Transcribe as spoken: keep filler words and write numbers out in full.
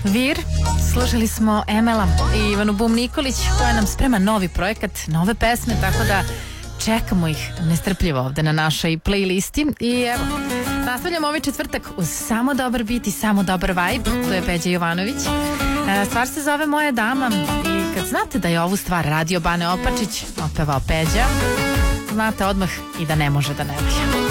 Vir, slušali smo Emela i Ivanu Bum Nikolić koja nam sprema novi projekat, nove pesme, tako da čekamo ih nestrpljivo ovde na našoj playlisti. I evo, nastavljamo ovaj četvrtak uz samo dobar beat i samo dobar vibe. To je Peđa Jovanović. Stvar se zove Moja dama i kad znate da je ovu stvar radio Bane Opačić, opevao Peđa, znate odmah i da ne može da ne valja.